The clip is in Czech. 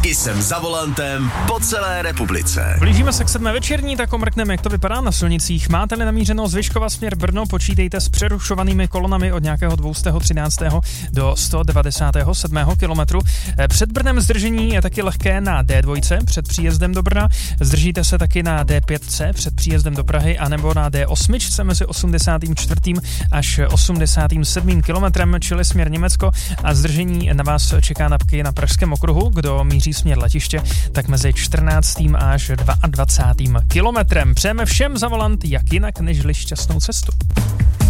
I jsem za volantem po celé republice. Blížíme se k 7. večerní, tak omrkneme, jak to vypadá na silnicích. Máte-li namířeno z Vyškova směr Brno, počítejte s přerušovanými kolonami od nějakého 213. do 197. kilometru. Před Brnem zdržení je taky lehké na D2 před příjezdem do Brna. Zdržíte se taky na D5 před příjezdem do Prahy, anebo na D8 mezi 84. až 87. kilometrem, čili směr Německo, a zdržení na vás čeká napky na Pražském okruhu, kdo míří směr letiště, tak mezi 14. až 22. kilometrem. Přejeme všem za volant jak jinak nežli šťastnou cestu.